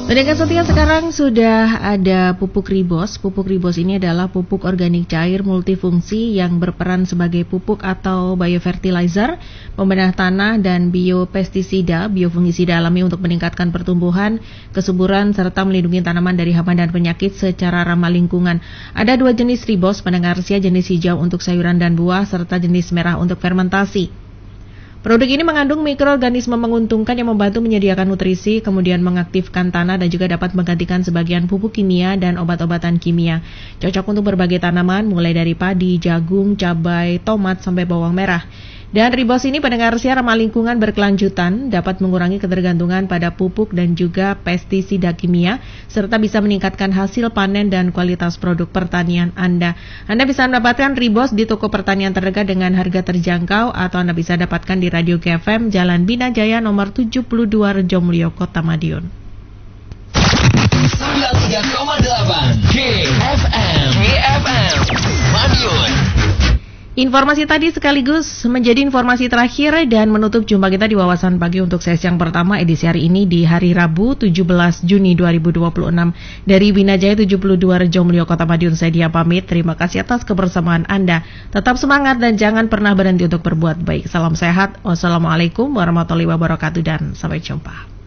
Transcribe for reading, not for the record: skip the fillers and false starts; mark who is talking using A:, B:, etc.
A: Pendengar setia, sekarang sudah ada pupuk Ribos. Pupuk Ribos ini adalah pupuk organik cair multifungsi yang berperan sebagai pupuk atau biofertilizer, pembedah tanah, dan biofungisida alami untuk meningkatkan pertumbuhan, kesuburan, serta melindungi tanaman dari hama dan penyakit secara ramah lingkungan. Ada 2 jenis Ribos, pendengar setia, jenis hijau untuk sayuran dan buah, serta jenis merah untuk fermentasi. Produk ini mengandung mikroorganisme menguntungkan yang membantu menyediakan nutrisi, kemudian mengaktifkan tanah dan juga dapat menggantikan sebagian pupuk kimia dan obat-obatan kimia. Cocok untuk berbagai tanaman, mulai dari padi, jagung, cabai, tomat, sampai bawang merah. Dan Ribos ini, pendengar setia, ramah lingkungan berkelanjutan, dapat mengurangi ketergantungan pada pupuk dan juga pestisida kimia, serta bisa meningkatkan hasil panen dan kualitas produk pertanian Anda. Anda bisa mendapatkan Ribos di toko pertanian terdekat dengan harga terjangkau, atau Anda bisa dapatkan di Radio KFM, Jalan Bina Jaya nomor 72, Rejomulyo, Kota Madiun.
B: 93,8 KFM Madiun.
A: Informasi tadi sekaligus menjadi informasi terakhir dan menutup jumpa kita di Wawasan Pagi untuk sesi yang pertama edisi hari ini di hari Rabu 17 Juni 2026. Dari Binajaya 72 Rejomulyo, Kota Madiun, saya Dia pamit. Terima kasih atas kebersamaan Anda. Tetap semangat dan jangan pernah berhenti untuk berbuat baik. Salam sehat. Wassalamualaikum warahmatullahi wabarakatuh dan sampai jumpa.